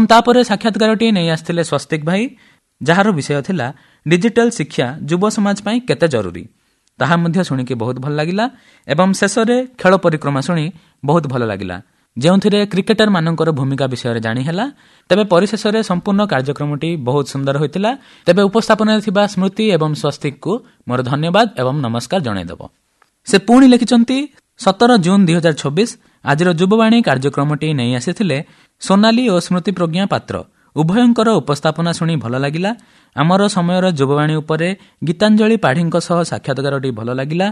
ତାପରେ ସାକ୍ଷାତକାରଟି ନେଇ ଆସିଥିଲେ ସ୍ୱସ୍ତିକ ଭାଇ, ଯାହାର ବିଷୟ ଥିଲା ଡିଜିଟାଲ ଶିକ୍ଷା ଯୁବ ସମାଜ ପାଇଁ କେତେ ଜରୁରୀ। ତାହା ମଧ୍ୟ ଶୁଣିକି ବହୁତ ଭଲ ଲାଗିଲା ଏବଂ ଶେଷରେ ଖେଳ ପରିକ୍ରମା ଶୁଣି ବହୁତ ଭଲ ଲାଗିଲା, ଯେଉଁଥିରେ କ୍ରିକେଟର ମାନଙ୍କର ଭୂମିକା ବିଷୟରେ ଜାଣି ହେଲା। ତେବେ ପରିଶେଷରେ ସମ୍ପୂର୍ଣ୍ଣ କାର୍ଯ୍ୟକ୍ରମଟି ବହୁତ ସୁନ୍ଦର ହୋଇଥିଲା। ତେବେ ଉପସ୍ଥାପନାରେ ଥିବା ସ୍ମୃତି ଏବଂ ସ୍ୱସ୍ତିକଙ୍କୁ ମୋର ଧନ୍ୟବାଦ ଏବଂ ନମସ୍କାର ଜଣାଇଦେବ। ସେ ପୁଣି ଲେଖିଛନ୍ତି 17 ଜୁନ୍ 2024 ଆଜିର ଯୁବବାଣୀ କାର୍ଯ୍ୟକ୍ରମଟି ନେଇ ଆସିଥିଲେ ସୋନାଲି ଓ ସ୍ମୃତି ପ୍ରଜ୍ଞା ପାତ୍ର। ଉଭୟଙ୍କର ଉପସ୍ଥାପନା ଶୁଣି ଭଲ ଲାଗିଲା। ଆମର ସମୟର ଯୁବବାଣୀ ଉପରେ ଗୀତାଞ୍ଜଳି ପାଢ଼ୀଙ୍କ ସହ ସାକ୍ଷାତକାରଟି ଭଲ ଲାଗିଲା।